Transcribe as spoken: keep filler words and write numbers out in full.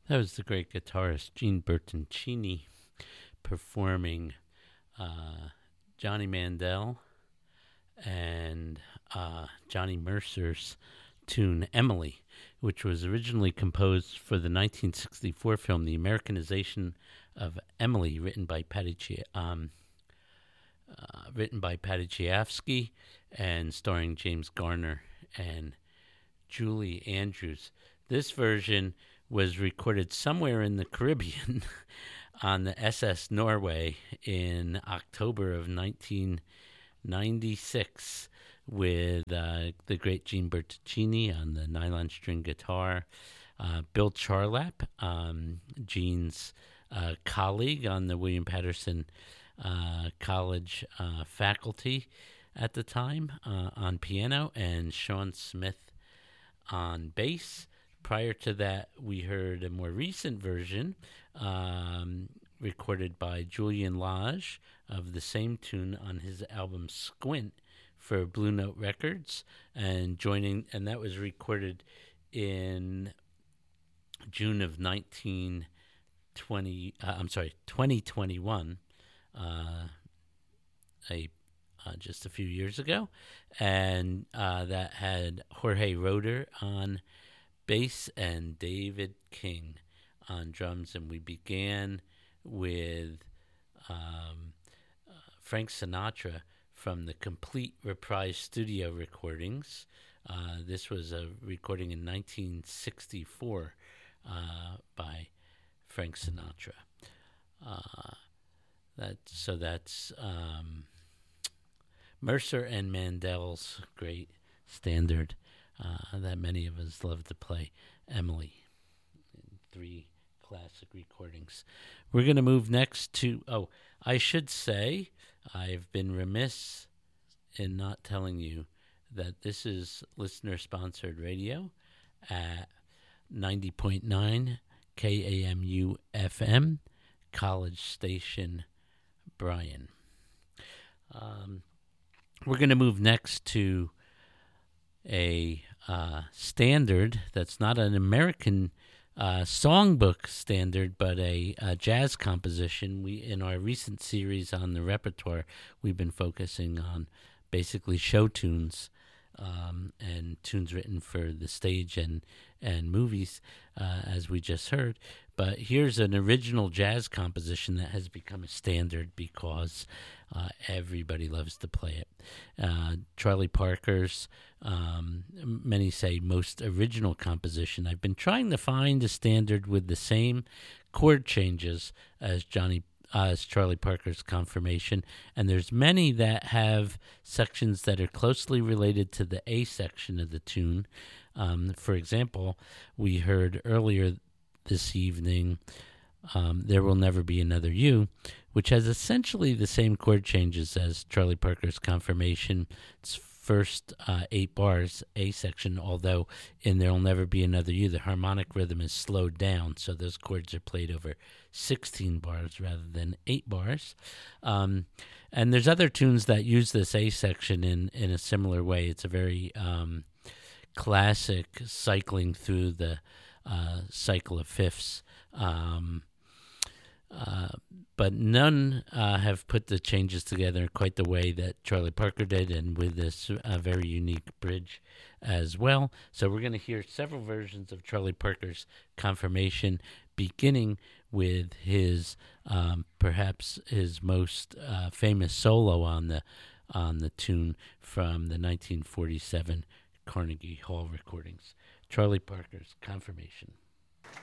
That was the great guitarist Gene Bertoncini performing uh, Johnny Mandel and uh, Johnny Mercer's tune Emily, which was originally composed for the nineteen sixty-four film The Americanization of Emily, written by Patty Ch- um, uh, written by Patty Chayefsky and starring James Garner and Julie Andrews. This version was recorded somewhere in the Caribbean on the S S Norway in October of nineteen ninety-six with uh, the great Gene Bertoncini on the nylon string guitar, uh, Bill Charlap, um, Gene's uh, colleague on the William Patterson uh, College uh, faculty at the time, uh, on piano, and Sean Smith on bass. Prior to that, we heard a more recent version um, recorded by Julian Lage of the same tune on his album Squint for Blue Note Records, and joining, and that was recorded in June of nineteen twenty. Uh, I'm sorry, twenty twenty-one, uh, a uh, just a few years ago, and uh, that had Jorge Roeder on bass and David King on drums, and we began with um, uh, Frank Sinatra from the Complete Reprise studio recordings. Uh, this was a recording in nineteen sixty-four uh, by Frank Sinatra. Uh, that so that's um, Mercer and Mandel's great standard uh, that many of us love to play, Emily, in three classic recordings. We're going to move next to, oh, I should say, I've been remiss in not telling you that this is listener-sponsored radio at ninety point nine K A M U F M, College Station, Bryan. Um, we're going to move next to a uh, standard that's not an American uh, songbook standard, but a, a jazz composition. We, in our recent series on the repertoire, we've been focusing on basically show tunes um, and tunes written for the stage and and movies, uh, as we just heard. But here's an original jazz composition that has become a standard because uh, everybody loves to play it. Uh, Charlie Parker's, um, many say, most original composition. I've been trying to find a standard with the same chord changes as Johnny uh, as Charlie Parker's Confirmation, and there's many that have sections that are closely related to the A section of the tune. Um, for example, we heard earlier this evening, um, There Will Never Be Another You, which has essentially the same chord changes as Charlie Parker's Confirmation. It's first uh, eight bars, A section, although in There Will Never Be Another You, the harmonic rhythm is slowed down, so those chords are played over sixteen bars rather than eight bars. Um, and there's other tunes that use this A section in, in a similar way. It's a very um, classic cycling through the uh, cycle of fifths. Um, uh, but none uh, have put the changes together in quite the way that Charlie Parker did, and with this uh, very unique bridge as well. So we're going to hear several versions of Charlie Parker's Confirmation, beginning with his um, perhaps his most uh, famous solo on the on the tune from the nineteen forty-seven Carnegie Hall recordings. Charlie Parker's Confirmation.